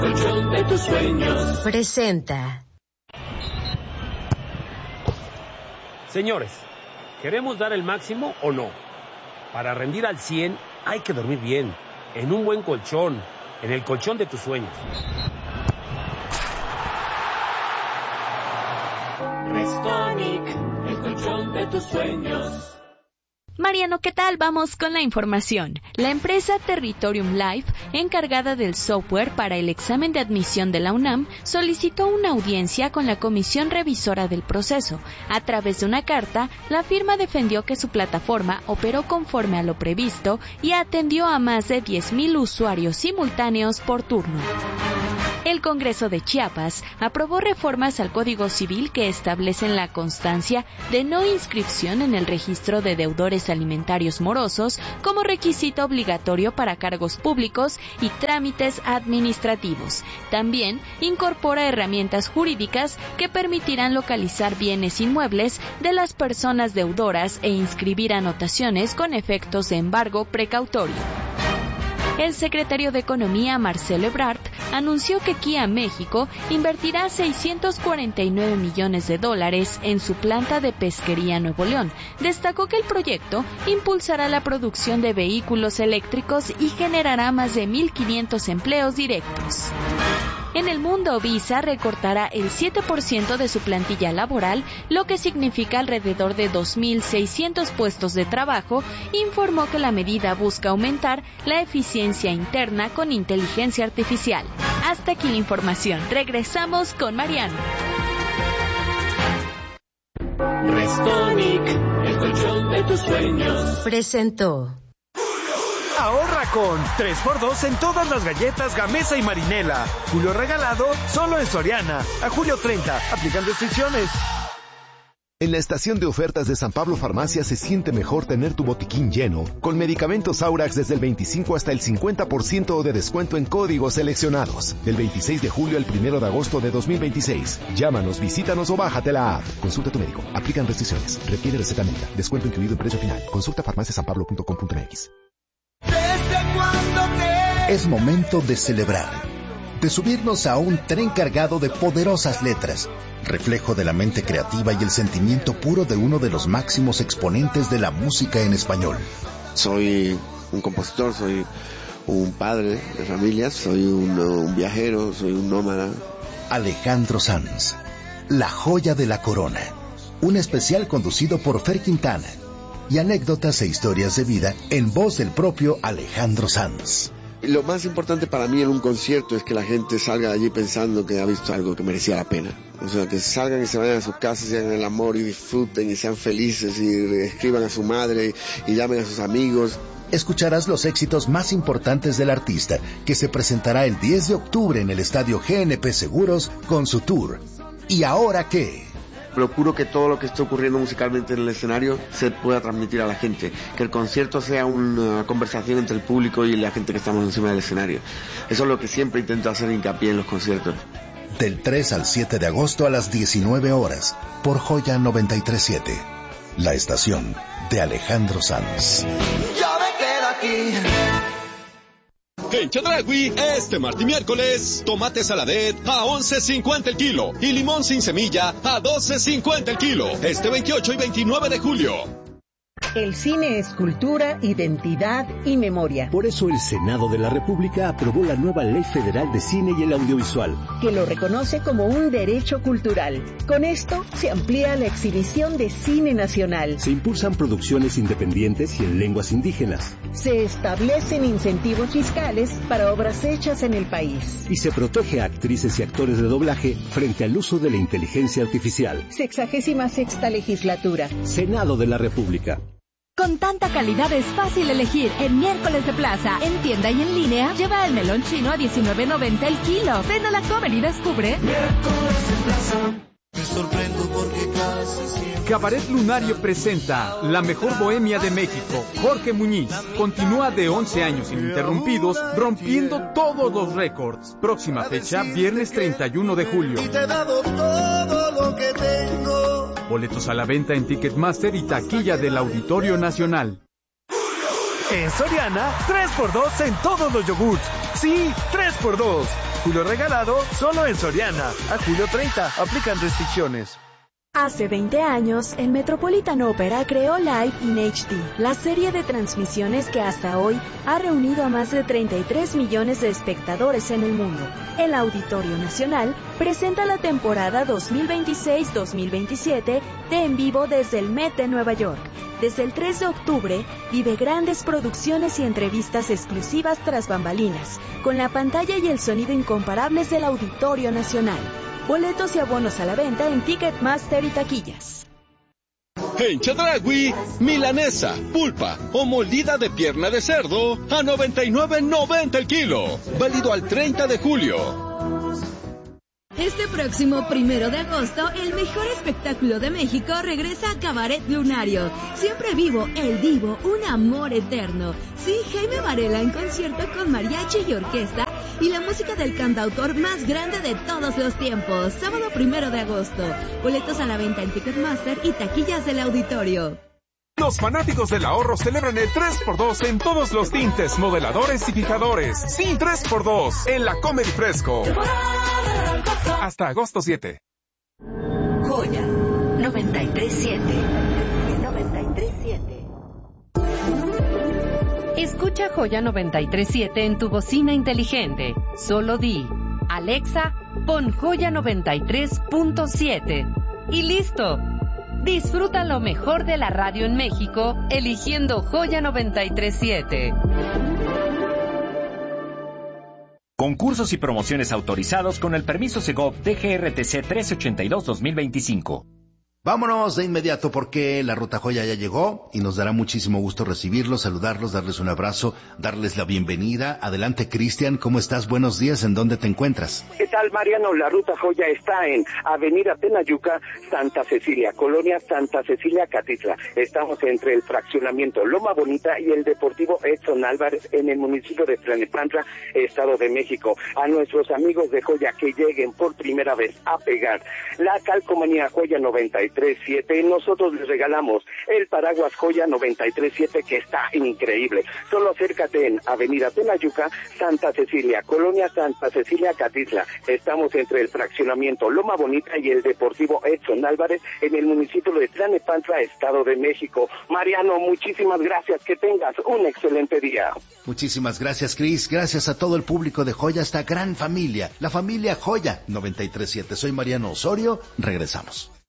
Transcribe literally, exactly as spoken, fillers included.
Colchón de tus sueños presenta. Señores, ¿queremos dar el máximo o no? Para rendir al cien hay que dormir bien, en un buen colchón, en el colchón de tus sueños. Restonic, el colchón de tus sueños. Mariano, ¿qué tal? Vamos con la información. La empresa Territorium Life, encargada del software para el examen de admisión de la UNAM, solicitó una audiencia con la comisión revisora del proceso. A través de una carta, la firma defendió que su plataforma operó conforme a lo previsto y atendió a más de diez mil usuarios simultáneos por turno. El Congreso de Chiapas aprobó reformas al Código Civil que establecen la constancia de no inscripción en el registro de deudores alimentarios morosos como requisito obligatorio para cargos públicos y trámites administrativos. También incorpora herramientas jurídicas que permitirán localizar bienes inmuebles de las personas deudoras e inscribir anotaciones con efectos de embargo precautorio. El secretario de Economía, Marcelo Ebrard, anunció que Kia México invertirá seiscientos cuarenta y nueve millones de dólares en su planta de pesquería Nuevo León. Destacó que el proyecto impulsará la producción de vehículos eléctricos y generará más de mil quinientos empleos directos. En el mundo, Visa recortará el siete por ciento de su plantilla laboral, lo que significa alrededor de dos mil seiscientos puestos de trabajo. Informó que la medida busca aumentar la eficiencia interna con inteligencia artificial. Hasta aquí la información. Regresamos con Mariano. Restonic, el colchón de tus sueños Presentó. Ahorra con tres por dos en todas las galletas Gamesa y Marinela. Julio regalado solo en Soriana. A julio treinta, aplican restricciones. En la estación de ofertas de San Pablo Farmacia se siente mejor tener tu botiquín lleno, con medicamentos Aurax desde el veinticinco hasta el cincuenta por ciento de descuento en códigos seleccionados. Del veintiséis de julio al primero de agosto de dos mil veintiséis. Llámanos, visítanos o bájate la app. Consulta a tu médico. Aplican restricciones. Requiere receta médica. Descuento incluido en precio final. Consulta farmacia san pablo punto com punto m x. Es momento de celebrar, de subirnos a un tren cargado de poderosas letras, reflejo de la mente creativa y el sentimiento puro de uno de los máximos exponentes de la música en español. Soy un compositor, soy un padre de familias, soy un, un viajero, soy un nómada. Alejandro Sanz, la joya de la corona, un especial conducido por Fer Quintana, y anécdotas e historias de vida en voz del propio Alejandro Sanz. Lo más importante para mí en un concierto es que la gente salga de allí pensando que ha visto algo que merecía la pena. O sea, que salgan y se vayan a sus casas y hagan el amor y disfruten y sean felices y escriban a su madre y llamen a sus amigos. Escucharás los éxitos más importantes del artista, que se presentará el diez de octubre en el Estadio G N P Seguros con su tour. ¿Y ahora qué? Procuro que todo lo que esté ocurriendo musicalmente en el escenario se pueda transmitir a la gente, que el concierto sea una conversación entre el público y la gente que estamos encima del escenario. Eso es lo que siempre intento hacer hincapié en los conciertos. Del tres al siete de agosto a las diecinueve horas, por Joya noventa y tres punto siete, la estación de Alejandro Sanz. Yo me quedo aquí. En Chedraui, este martes y miércoles, tomate saladet a once cincuenta el kilo y limón sin semilla a doce cincuenta el kilo. Este veintiocho y veintinueve de julio. El cine es cultura, identidad y memoria. Por eso el Senado de la República aprobó la nueva Ley Federal de Cine y el Audiovisual, que lo reconoce como un derecho cultural. Con esto se amplía la exhibición de cine nacional. Se impulsan producciones independientes y en lenguas indígenas. Se establecen incentivos fiscales para obras hechas en el país. Y se protege a actrices y actores de doblaje frente al uso de la inteligencia artificial. Sexagésima sexta legislatura. Senado de la República. Con tanta calidad es fácil elegir. En Miércoles de Plaza, en tienda y en línea, lleva el melón chino a diecinueve noventa el kilo. Ven a la Comer y descubre. Miércoles de Plaza. Me sorprendo porque casi siempre... Cabaret Lunario presenta La Mejor Bohemia de México. Jorge Muñiz continúa de once años ininterrumpidos, rompiendo todos los récords. Próxima fecha, viernes treinta y uno de julio. Y te he dado todo lo que tengo. Boletos a la venta en Ticketmaster y taquilla del Auditorio Nacional. En Soriana, tres por dos en todos los yogurts. Sí, tres por dos. Julio regalado solo en Soriana. A julio treinta, aplican restricciones. Hace veinte años, el Metropolitan Opera creó Live in H D, la serie de transmisiones que hasta hoy ha reunido a más de treinta y tres millones de espectadores en el mundo. El Auditorio Nacional presenta la temporada dos mil veintiséis dos mil veintisiete de En Vivo desde el Met de Nueva York. Desde el tres de octubre, vive grandes producciones y entrevistas exclusivas tras bambalinas, con la pantalla y el sonido incomparables del Auditorio Nacional. Boletos y abonos a la venta en Ticketmaster y taquillas. En Chedraui, milanesa, pulpa o molida de pierna de cerdo a noventa y nueve noventa el kilo. Válido al treinta de julio. Este próximo primero de agosto, el mejor espectáculo de México regresa a Cabaret Lunario. Siempre vivo, el divo, un amor eterno. Sí, Jaime Varela en concierto con mariachi y orquesta y la música del cantautor más grande de todos los tiempos. Sábado primero de agosto. Boletos a la venta en Ticketmaster y taquillas del auditorio. Los fanáticos del ahorro celebran el tres por dos en todos los tintes, modeladores y fijadores. Sí, tres por dos en la Comedy Fresco. Hasta agosto siete. Joya noventa y tres siete. noventa y tres siete. Escucha Joya noventa y tres siete en tu bocina inteligente. Solo di, Alexa, pon Joya noventa y tres punto siete. Y listo. Disfruta lo mejor de la radio en México, eligiendo Joya noventa y tres siete. Concursos y promociones autorizados con el permiso Segov D G R T C trece ochenta y dos dos mil veinticinco. Vámonos de inmediato porque la Ruta Joya ya llegó y nos dará muchísimo gusto recibirlos, saludarlos, darles un abrazo, darles la bienvenida. Adelante, Cristian, ¿cómo estás? Buenos días, ¿en dónde te encuentras? ¿Qué tal, Mariano? La Ruta Joya está en Avenida Tenayuca, Santa Cecilia, Colonia Santa Cecilia, Catitla. Estamos entre el fraccionamiento Loma Bonita y el Deportivo Edson Álvarez en el municipio de Tlalnepantla, Estado de México. A nuestros amigos de Joya que lleguen por primera vez a pegar la calcomanía Joya noventa y tres siete, nosotros les regalamos el paraguas Joya noventa y tres siete que está increíble. Solo acércate en Avenida Tenayuca, Santa Cecilia, Colonia Santa Cecilia, Catitla. Estamos entre el fraccionamiento Loma Bonita y el Deportivo Edson Álvarez en el municipio de Tlalnepantla, Estado de México. Mariano, muchísimas gracias, que tengas un excelente día. Muchísimas gracias, Cris. Gracias a todo el público de Joya, esta gran familia, la familia Joya noventa y tres siete. Soy Mariano Osorio, regresamos.